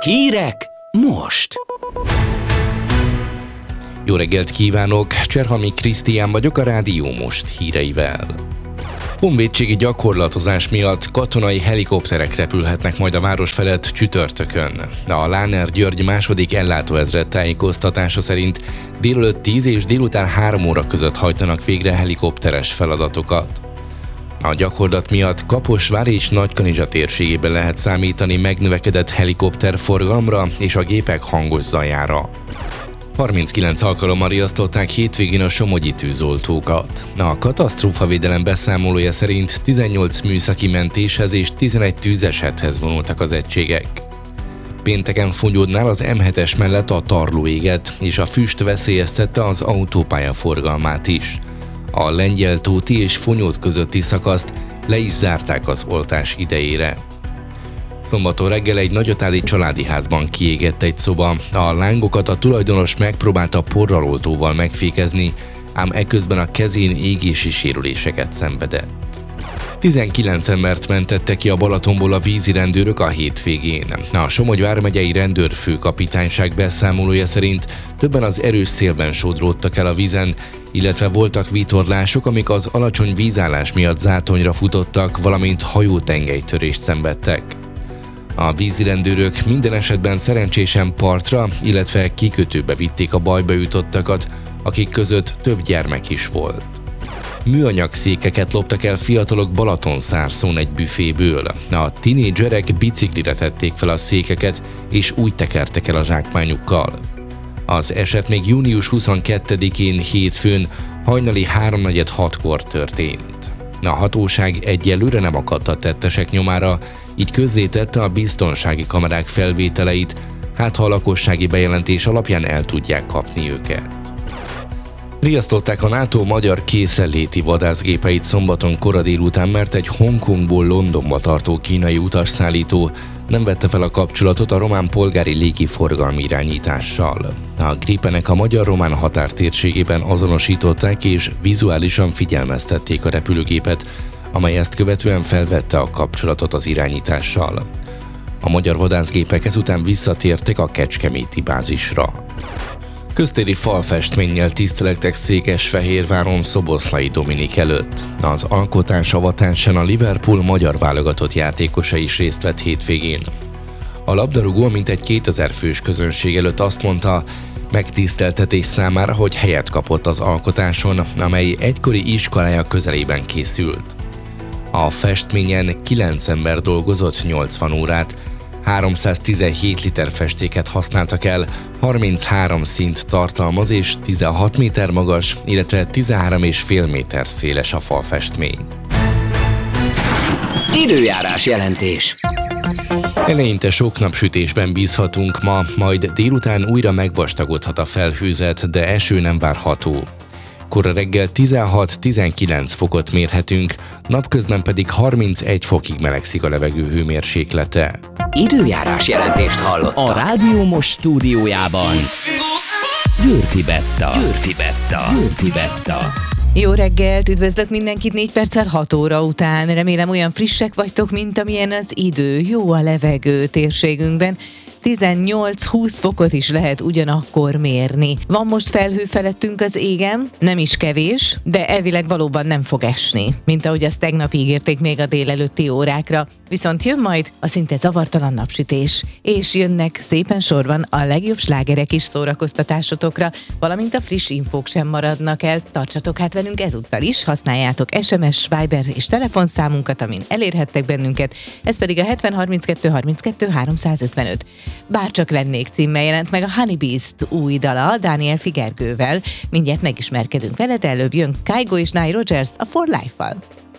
Hírek most! Jó reggelt kívánok! Cserhami Krisztián vagyok a Rádió Most híreivel. Honvédségi gyakorlatozás miatt katonai helikopterek repülhetnek majd a város felett csütörtökön. A Láner György második ellátóezred tájékoztatása szerint délelőtt 10 és délután 3 óra között hajtanak végre helikopteres feladatokat. A gyakorlat miatt Kaposvár és Nagykanizsa térségében lehet számítani megnövekedett helikopterforgalomra és a gépek hangos zajára. 39 alkalommal riasztották hétvégén a somogyi tűzoltókat. A katasztrófavédelem beszámolója szerint 18 műszaki mentéshez és 11 tűzesethez vonultak az egységek. Pénteken Fongyódnál az M7-es mellett a tarló égett, és a füst veszélyeztette az autópálya forgalmát is. A Lengyeltóti és Fonyód közötti szakaszt le is zárták az oltás idejére. Szombaton reggel egy nagyatádi családi házban kiégett egy szoba. A lángokat a tulajdonos megpróbálta porraloltóval megfékezni, ám eközben a kezén égési sérüléseket szenvedett. 19 embert mentettek ki a Balatonból a vízirendőrök a hétvégén. A Somogy vármegyei rendőrfőkapitányság beszámolója szerint többen az erős szélben sodródtak el a vízen, illetve voltak vitorlások, amik az alacsony vízállás miatt zátonyra futottak, valamint hajótengelytörést szenvedtek. A vízirendőrök minden esetben szerencsésen partra, illetve kikötőbe vitték a bajba jutottakat, akik között több gyermek is volt. Műanyag székeket loptak el fiatalok Balatonszárszón egy büféből. A tinédzserek biciklire tették fel a székeket, és úgy tekertek el a zsákmányukkal. Az eset még június 22-én hétfőn hajnali 3:46-kor történt. A hatóság egyelőre nem akadt a tettesek nyomára, így közzétette a biztonsági kamerák felvételeit, hát ha a lakossági bejelentés alapján el tudják kapni őket. Riasztották a NATO magyar készenléti vadászgépeit szombaton kora délután, mert egy Hongkongból Londonba tartó kínai utasszállító nem vette fel a kapcsolatot a román polgári légiforgalmi irányítással. A Gripenek a magyar-román határtérségében azonosították és vizuálisan figyelmeztették a repülőgépet, amely ezt követően felvette a kapcsolatot az irányítással. A magyar vadászgépek ezután visszatértek a kecskeméti bázisra. Köztéri falfestménnyel tisztelektek Székesfehérváron Szoboszlai Dominik előtt. Az alkotás avatásán a Liverpool magyar válogatott játékosa is részt vett hétvégén. A labdarúgó mintegy 2000 fős közönség előtt azt mondta, megtiszteltetés számára, hogy helyet kapott az alkotáson, amely egykori iskolája közelében készült. A festményen 9 ember dolgozott 80 órát, 317 liter festéket használtak el, 33 színt tartalmaz és 16 méter magas, illetve 13,5 méter széles a falfestmény. Időjárás jelentés. Eleinte sok napsütésben bízhatunk ma, majd délután újra megvastagodhat a felhőzet, de eső nem várható. Kora reggel 16-19 fokot mérhetünk, napközben pedig 31 fokig melegszik a levegő hőmérséklete. Időjárás jelentést hallott a Rádió Most stúdiójában. Győrfi Betta. Jó reggelt, üdvözlök mindenkit 4 perccel 6 óra után. Remélem olyan frissek vagytok, mint amilyen az idő. Jó a levegő térségünkben. 18-20 fokot is lehet ugyanakkor mérni. Van most felhő felettünk az égen, nem is kevés, de elvileg valóban nem fog esni, mint ahogy azt tegnap ígérték még a délelőtti órákra. Viszont jön majd a szinte zavartalan napsütés, és jönnek szépen sorban a legjobb slágerek is szórakoztatásotokra, valamint a friss infók sem maradnak el. Tartsatok hát velünk ezúttal is, használjátok SMS, Viber és telefonszámunkat, amin elérhettek bennünket, ez pedig a 70 32 32 355. Bárcsak lennék címmel jelent meg a Honeybeast új dala Dániel Figergővel. Mindjárt megismerkedünk vele, de előbb jön Kygo és Nile Rodgers a For Life-val.